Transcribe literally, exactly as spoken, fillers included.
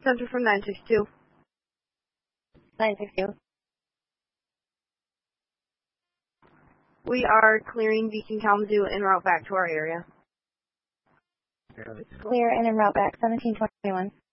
Center from nine six two. nine six two. We are clearing Beacon Kalamazoo en route back to our area. Clear and en route back, seventeen twenty-one.